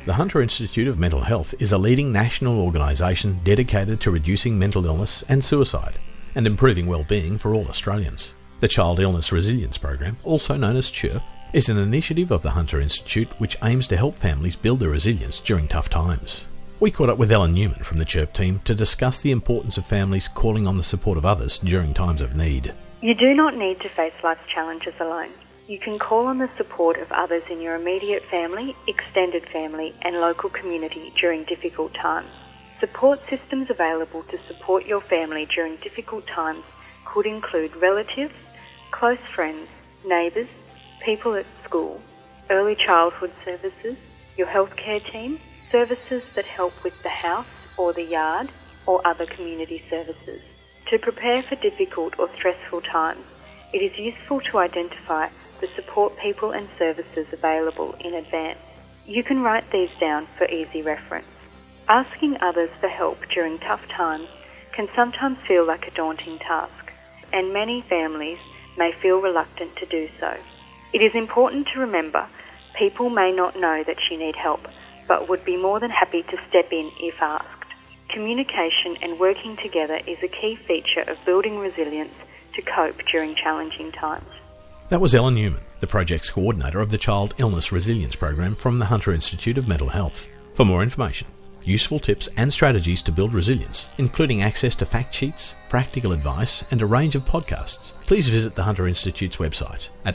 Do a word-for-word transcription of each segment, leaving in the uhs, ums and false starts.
The Hunter Institute of Mental Health is a leading national organisation dedicated to reducing mental illness and suicide and improving well-being for all Australians. The Child Illness Resilience Program, also known as CHIRP, is an initiative of the Hunter Institute which aims to help families build their resilience during tough times. We caught up with Ellen Newman from the CHIRP team to discuss the importance of families calling on the support of others during times of need. You do not need to face life's challenges alone. You can call on the support of others in your immediate family, extended family and local community during difficult times. Support systems available to support your family during difficult times could include relatives, close friends, neighbours, people at school, early childhood services, your healthcare team, services that help with the house or the yard, or other community services. To prepare for difficult or stressful times, it is useful to identify the support people and services available in advance. You can write these down for easy reference. Asking others for help during tough times can sometimes feel like a daunting task, and many families may feel reluctant to do so. It is important to remember people may not know that you need help, but would be more than happy to step in if asked. Communication and working together is a key feature of building resilience to cope during challenging times. That was Ellen Newman, the project's coordinator of the Child Illness Resilience Program from the Hunter Institute of Mental Health. For more information, useful tips and strategies to build resilience, including access to fact sheets, practical advice and a range of podcasts, please visit the Hunter Institute's website at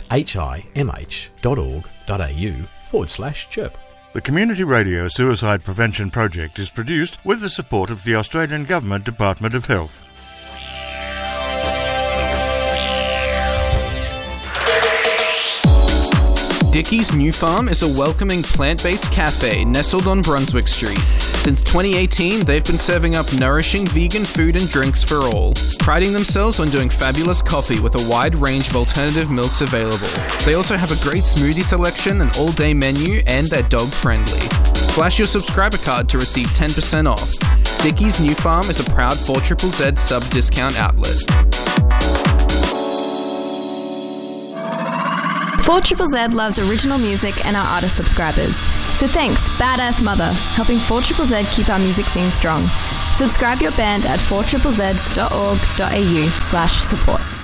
himh.org.au forward slash chirp. The Community Radio Suicide Prevention Project is produced with the support of the Australian Government Department of Health. Dickie's New Farm is a welcoming plant-based cafe nestled on Brunswick Street. Since twenty eighteen, they've been serving up nourishing vegan food and drinks for all, priding themselves on doing fabulous coffee with a wide range of alternative milks available. They also have a great smoothie selection, an all-day menu, and they're dog-friendly. Flash your subscriber card to receive ten percent off. Dickie's New Farm is a proud four Z Z Z sub-discount outlet. four Z Z Z loves original music and our artist subscribers. So thanks, Badass Mother, helping four Z Z Z keep our music scene strong. Subscribe your band at four Z Z Z dot org dot a u slash support.